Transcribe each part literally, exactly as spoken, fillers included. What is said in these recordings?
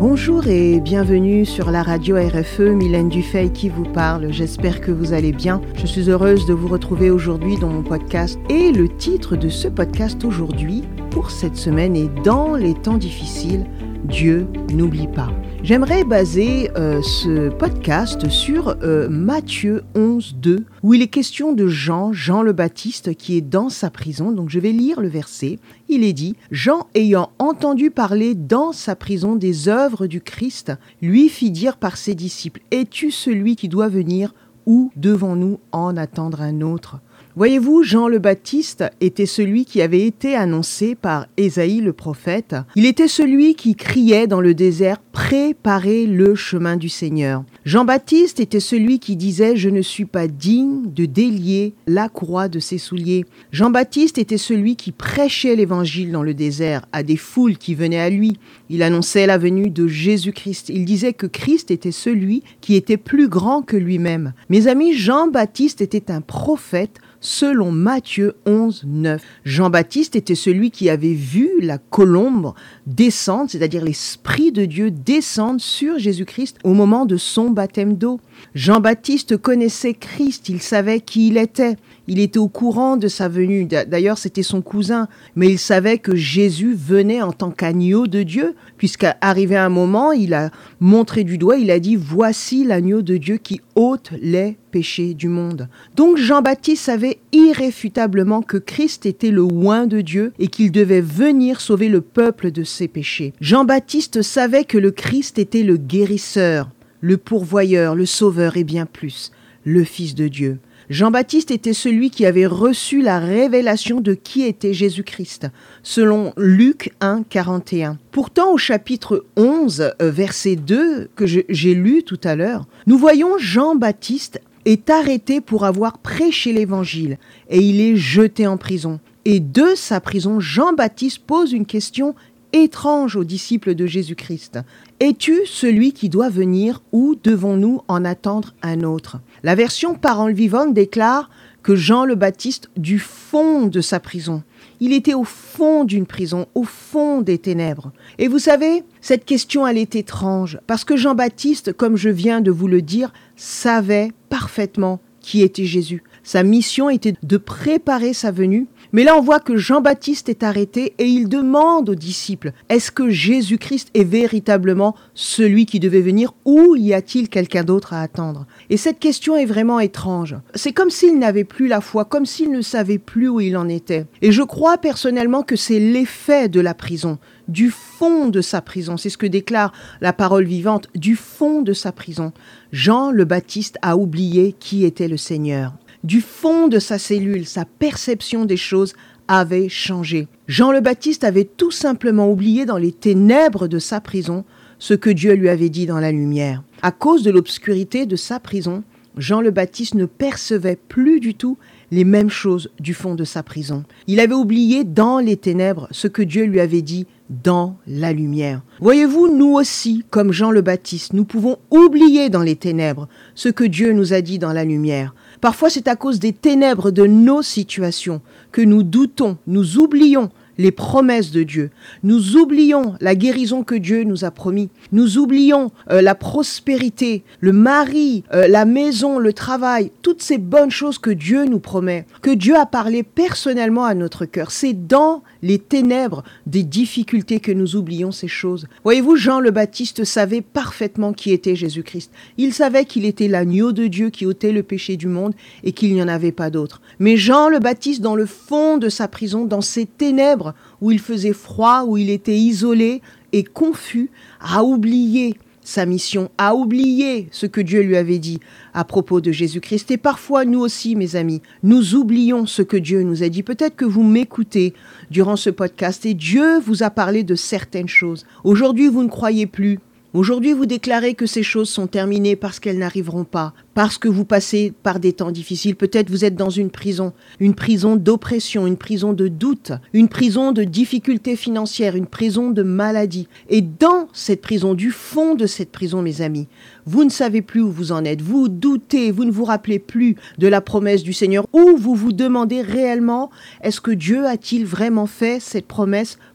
Bonjour et bienvenue sur la radio R F E, Mylène Dufay qui vous parle. J'espère que vous allez bien. Je suis heureuse de vous retrouver aujourd'hui dans mon podcast. Et le titre de ce podcast aujourd'hui, pour cette semaine, est « Dans les temps difficiles, Dieu n'oublie pas ». J'aimerais baser euh, ce podcast sur euh, Matthieu onze, deux, où il est question de Jean, Jean le Baptiste, qui est dans sa prison. Donc je vais lire le verset. Il est dit « Jean, ayant entendu parler dans sa prison des œuvres du Christ, lui fit dire par ses disciples, « Es-tu celui qui doit venir ou devons-nous en attendre un autre ?» Voyez-vous, Jean le Baptiste était celui qui avait été annoncé par Ésaïe le prophète. Il était celui qui criait dans le désert « Préparez le chemin du Seigneur ». Jean-Baptiste était celui qui disait « Je ne suis pas digne de délier la courroie de ses souliers ». Jean-Baptiste était celui qui prêchait l'évangile dans le désert à des foules qui venaient à lui. Il annonçait la venue de Jésus-Christ. Il disait que Christ était celui qui était plus grand que lui-même. Mes amis, Jean-Baptiste était un prophète selon Matthieu onze, neuf. Jean-Baptiste était celui qui avait vu la colombe descendre, c'est-à-dire l'Esprit de Dieu descendre sur Jésus-Christ au moment de son baptême d'eau. Jean-Baptiste connaissait Christ, il savait qui il était. Il était au courant de sa venue. D'ailleurs, c'était son cousin. Mais il savait que Jésus venait en tant qu'agneau de Dieu, puisqu'à arrivé un moment, il a montré du doigt, il a dit « Voici l'agneau de Dieu qui ôte les péchés du monde ». Donc Jean-Baptiste savait irréfutablement que Christ était le oint de Dieu et qu'il devait venir sauver le peuple de ses péchés. Jean-Baptiste savait que le Christ était le guérisseur, le pourvoyeur, le sauveur et bien plus, le Fils de Dieu. Jean-Baptiste était celui qui avait reçu la révélation de qui était Jésus-Christ, selon Luc un, quarante et un. Pourtant, au chapitre onze, verset deux, que je, j'ai lu tout à l'heure, nous voyons Jean-Baptiste est arrêté pour avoir prêché l'évangile et il est jeté en prison. Et de sa prison, Jean-Baptiste pose une question étrange aux disciples de Jésus-Christ. « Es-tu celui qui doit venir ou devons-nous en attendre un autre ?» La version Parole vivante déclare que Jean le Baptiste, du fond de sa prison, il était au fond d'une prison, au fond des ténèbres. Et vous savez, cette question, elle est étrange, parce que Jean-Baptiste, comme je viens de vous le dire, savait parfaitement qui était Jésus. Sa mission était de préparer sa venue. Mais là, on voit que Jean-Baptiste est arrêté et il demande aux disciples, est-ce que Jésus-Christ est véritablement celui qui devait venir ou y a-t-il quelqu'un d'autre à attendre? Et cette question est vraiment étrange. C'est comme s'il n'avait plus la foi, comme s'il ne savait plus où il en était. Et je crois personnellement que c'est l'effet de la prison, du fond de sa prison. C'est ce que déclare la parole vivante, du fond de sa prison. Jean le Baptiste a oublié qui était le Seigneur. Du fond de sa cellule, sa perception des choses avait changé. Jean le Baptiste avait tout simplement oublié dans les ténèbres de sa prison ce que Dieu lui avait dit dans la lumière. À cause de l'obscurité de sa prison, Jean le Baptiste ne percevait plus du tout les mêmes choses du fond de sa prison. Il avait oublié dans les ténèbres ce que Dieu lui avait dit dans la lumière. Voyez-vous, nous aussi, comme Jean le Baptiste, nous pouvons oublier dans les ténèbres ce que Dieu nous a dit dans la lumière. Parfois, c'est à cause des ténèbres de nos situations que nous doutons, nous oublions les promesses de Dieu. Nous oublions la guérison que Dieu nous a promis. Nous oublions euh, la prospérité, le mari, euh, la maison, le travail, toutes ces bonnes choses que Dieu nous promet, que Dieu a parlé personnellement à notre cœur. C'est dans les ténèbres des difficultés que nous oublions ces choses. Voyez-vous, Jean le Baptiste savait parfaitement qui était Jésus-Christ. Il savait qu'il était l'agneau de Dieu qui ôtait le péché du monde et qu'il n'y en avait pas d'autre. Mais Jean le Baptiste, dans le fond de sa prison, dans ses ténèbres, où il faisait froid, où il était isolé et confus, a oublié sa mission, a oublié ce que Dieu lui avait dit à propos de Jésus-Christ. Et parfois, nous aussi, mes amis, nous oublions ce que Dieu nous a dit. Peut-être que vous m'écoutez durant ce podcast et Dieu vous a parlé de certaines choses. Aujourd'hui, vous ne croyez plus. Aujourd'hui, vous déclarez que ces choses sont terminées parce qu'elles n'arriveront pas, parce que vous passez par des temps difficiles. Peut-être vous êtes dans une prison, une prison d'oppression, une prison de doute, une prison de difficultés financières, une prison de maladie. Et dans cette prison, du fond de cette prison, mes amis, vous ne savez plus où vous en êtes. Vous doutez, vous ne vous rappelez plus de la promesse du Seigneur, ou vous vous demandez réellement, est-ce que Dieu a-t-il vraiment fait cette promesse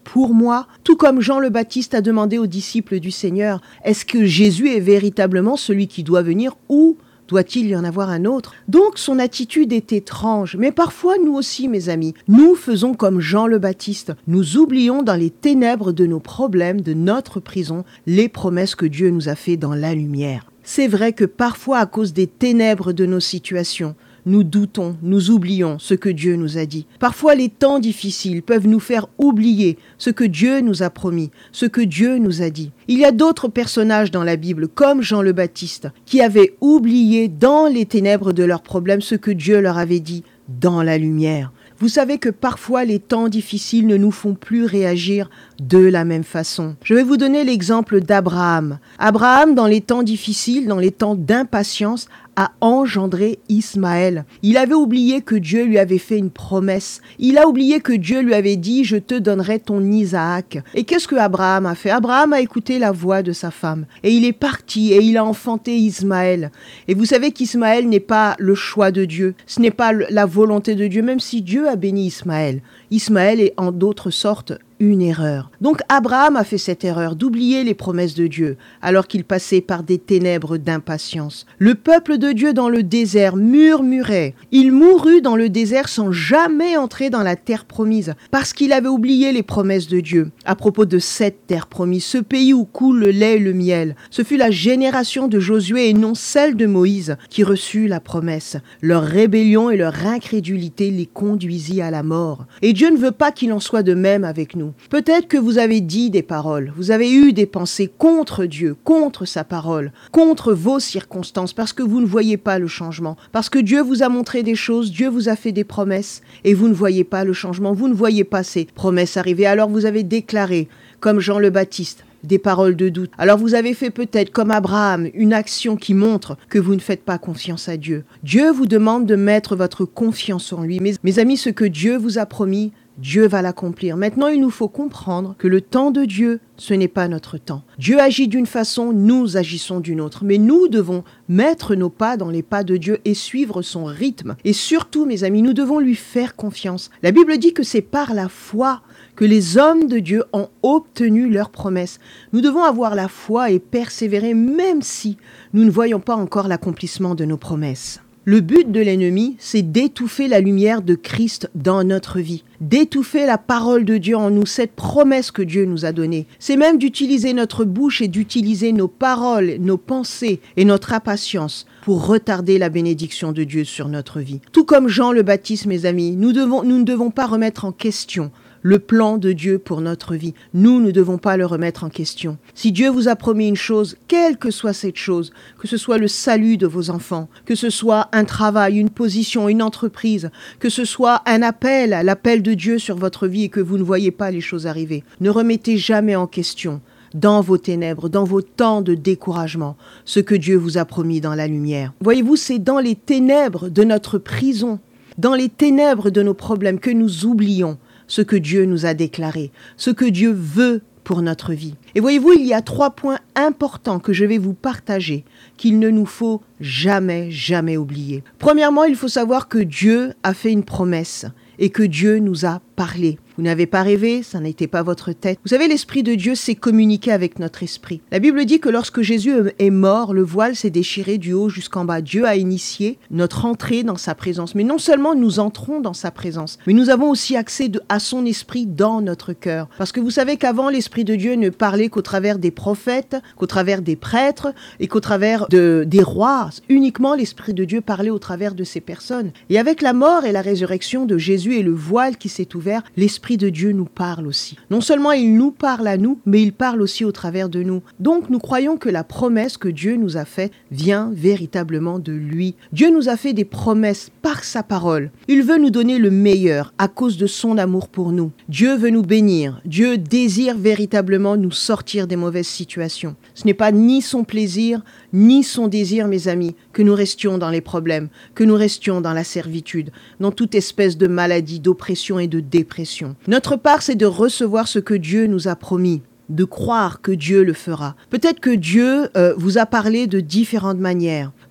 pour moi? Tout comme Jean le Baptiste a demandé aux disciples du Seigneur, est-ce que Jésus est véritablement celui qui doit venir ou doit-il y en avoir un autre? Donc son attitude est étrange, mais parfois nous aussi mes amis, nous faisons comme Jean le Baptiste. Nous oublions dans les ténèbres de nos problèmes, de notre prison, les promesses que Dieu nous a faites dans la lumière. C'est vrai que parfois à cause des ténèbres de nos situations, nous doutons, nous oublions ce que Dieu nous a dit. Parfois, les temps difficiles peuvent nous faire oublier ce que Dieu nous a promis, ce que Dieu nous a dit. Il y a d'autres personnages dans la Bible, comme Jean le Baptiste, qui avaient oublié dans les ténèbres de leurs problèmes ce que Dieu leur avait dit dans la lumière. Vous savez que parfois les temps difficiles ne nous font plus réagir de la même façon. Je vais vous donner l'exemple d'Abraham. Abraham, dans les temps difficiles, dans les temps d'impatience, a engendré Ismaël. Il avait oublié que Dieu lui avait fait une promesse. Il a oublié que Dieu lui avait dit « Je te donnerai ton Isaac ». Et qu'est-ce que Abraham a fait? Abraham a écouté la voix de sa femme. Et il est parti et il a enfanté Ismaël. Et vous savez qu'Ismaël n'est pas le choix de Dieu. Ce n'est pas la volonté de Dieu, même si Dieu a béni Ismaël. Ismaël est en d'autres sortes une erreur. Donc Abraham a fait cette erreur d'oublier les promesses de Dieu alors qu'il passait par des ténèbres d'impatience. Le peuple de Dieu dans le désert murmurait. Il mourut dans le désert sans jamais entrer dans la terre promise parce qu'il avait oublié les promesses de Dieu. À propos de cette terre promise, ce pays où coule le lait et le miel, ce fut la génération de Josué et non celle de Moïse qui reçut la promesse. Leur rébellion et leur incrédulité les conduisit à la mort. Et Dieu ne veut pas qu'il en soit de même avec nous. Peut-être que vous avez dit des paroles, vous avez eu des pensées contre Dieu, contre sa parole, contre vos circonstances, parce que vous ne voyez pas le changement, parce que Dieu vous a montré des choses, Dieu vous a fait des promesses, et vous ne voyez pas le changement, vous ne voyez pas ces promesses arriver. Alors vous avez déclaré, comme Jean le Baptiste, des paroles de doute. Alors vous avez fait peut-être, comme Abraham, une action qui montre que vous ne faites pas confiance à Dieu. Dieu vous demande de mettre votre confiance en lui. Mes, mes amis, ce que Dieu vous a promis, Dieu va l'accomplir. Maintenant, il nous faut comprendre que le temps de Dieu, ce n'est pas notre temps. Dieu agit d'une façon, nous agissons d'une autre. Mais nous devons mettre nos pas dans les pas de Dieu et suivre son rythme. Et surtout, mes amis, nous devons lui faire confiance. La Bible dit que c'est par la foi que les hommes de Dieu ont obtenu leurs promesses. Nous devons avoir la foi et persévérer même si nous ne voyons pas encore l'accomplissement de nos promesses. Le but de l'ennemi, c'est d'étouffer la lumière de Christ dans notre vie, d'étouffer la parole de Dieu en nous, cette promesse que Dieu nous a donnée. C'est même d'utiliser notre bouche et d'utiliser nos paroles, nos pensées et notre impatience pour retarder la bénédiction de Dieu sur notre vie. Tout comme Jean le Baptiste, mes amis, nous, devons, nous ne devons pas remettre en question le plan de Dieu pour notre vie. Nous ne devons pas le remettre en question. Si Dieu vous a promis une chose, quelle que soit cette chose, que ce soit le salut de vos enfants, que ce soit un travail, une position, une entreprise, que ce soit un appel, l'appel de Dieu sur votre vie et que vous ne voyez pas les choses arriver, ne remettez jamais en question dans vos ténèbres, dans vos temps de découragement, ce que Dieu vous a promis dans la lumière. Voyez-vous, c'est dans les ténèbres de notre prison, dans les ténèbres de nos problèmes que nous oublions ce que Dieu nous a déclaré, ce que Dieu veut pour notre vie. Et voyez-vous, il y a trois points importants que je vais vous partager, qu'il ne nous faut jamais, jamais oublier. Premièrement, il faut savoir que Dieu a fait une promesse et que Dieu nous a parlé. Vous n'avez pas rêvé, ça n'était pas votre tête. Vous savez, l'Esprit de Dieu s'est communiqué avec notre esprit. La Bible dit que lorsque Jésus est mort, le voile s'est déchiré du haut jusqu'en bas. Dieu a initié notre entrée dans sa présence. Mais non seulement nous entrons dans sa présence, mais nous avons aussi accès de, à son esprit dans notre cœur. Parce que vous savez qu'avant, l'Esprit de Dieu ne parlait qu'au travers des prophètes, qu'au travers des prêtres et qu'au travers de, des rois. Uniquement, l'Esprit de Dieu parlait au travers de ces personnes. Et avec la mort et la résurrection de Jésus et le voile qui s'est ouvert, l'Esprit de Dieu nous parle aussi. Non seulement il nous parle à nous, mais il parle aussi au travers de nous. Donc nous croyons que la promesse que Dieu nous a faite vient véritablement de lui. Dieu nous a fait des promesses par sa parole. Il veut nous donner le meilleur à cause de son amour pour nous. Dieu veut nous bénir. Dieu désire véritablement nous sortir des mauvaises situations. Ce n'est pas ni son plaisir, ni son désir, mes amis, que nous restions dans les problèmes, que nous restions dans la servitude, dans toute espèce de maladie, d'oppression et de dépression. Notre part, c'est de recevoir ce que Dieu nous a promis, de croire que Dieu le fera. Peut-être que Dieu euh, vous a parlé de différentes manières.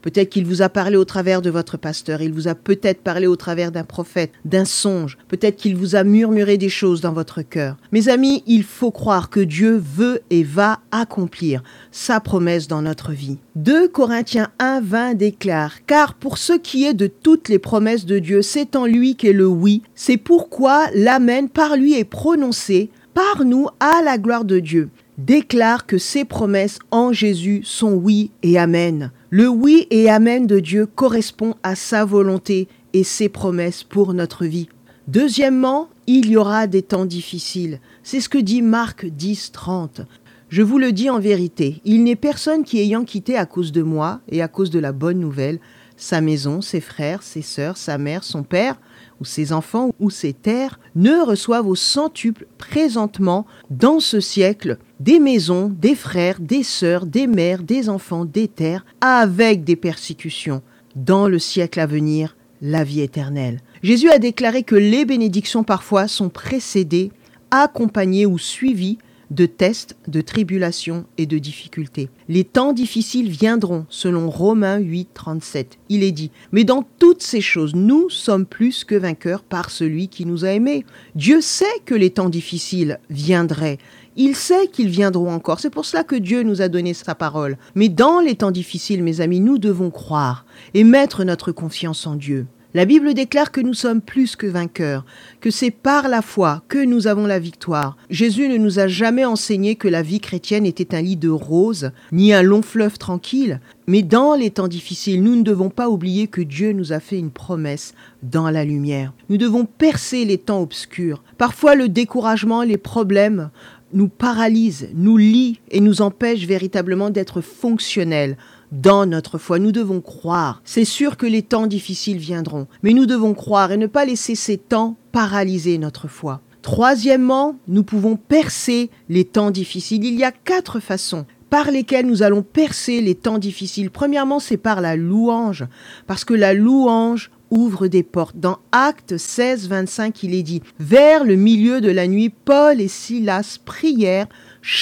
Peut-être qu'il vous a parlé au travers de votre pasteur, il vous a peut-être parlé au travers d'un prophète, d'un songe, peut-être qu'il vous a murmuré des choses dans votre cœur. Mes amis, il faut croire que Dieu veut et va accomplir sa promesse dans notre vie. deux Corinthiens un, vingt déclare « Car pour ce qui est de toutes les promesses de Dieu, c'est en lui qu'est le oui. C'est pourquoi l'Amen par lui est prononcé, par nous à la gloire de Dieu. » Déclare que ses promesses en Jésus sont oui et amen. Le oui et amen de Dieu correspond à sa volonté et ses promesses pour notre vie. Deuxièmement, il y aura des temps difficiles. C'est ce que dit Marc dix, trente. Je vous le dis en vérité, il n'est personne qui ayant quitté à cause de moi et à cause de la bonne nouvelle, sa maison, ses frères, ses sœurs, sa mère, son père, ou ses enfants ou ses terres, ne reçoivent au centuple présentement dans ce siècle des maisons, des frères, des sœurs, des mères, des enfants, des terres, avec des persécutions. Dans le siècle à venir, la vie éternelle. Jésus a déclaré que les bénédictions parfois sont précédées, accompagnées ou suivies de tests, de tribulations et de difficultés. Les temps difficiles viendront, selon Romains huit, trente-sept. Il est dit, mais dans toutes ces choses, nous sommes plus que vainqueurs par celui qui nous a aimés. Dieu sait que les temps difficiles viendraient. Il sait qu'ils viendront encore. C'est pour cela que Dieu nous a donné sa parole. Mais dans les temps difficiles, mes amis, nous devons croire et mettre notre confiance en Dieu. La Bible déclare que nous sommes plus que vainqueurs, que c'est par la foi que nous avons la victoire. Jésus ne nous a jamais enseigné que la vie chrétienne était un lit de roses, ni un long fleuve tranquille. Mais dans les temps difficiles, nous ne devons pas oublier que Dieu nous a fait une promesse dans la lumière. Nous devons percer les temps obscurs. Parfois, le découragement, les problèmes nous paralysent, nous lient et nous empêchent véritablement d'être fonctionnels dans notre foi. Nous devons croire. C'est sûr que les temps difficiles viendront, mais nous devons croire et ne pas laisser ces temps paralyser notre foi. Troisièmement, nous pouvons percer les temps difficiles. Il y a quatre façons par lesquelles nous allons percer les temps difficiles. Premièrement, c'est par la louange, parce que la louange ouvre des portes. Dans Actes seize, vingt-cinq, il est dit « Vers le milieu de la nuit, Paul et Silas prièrent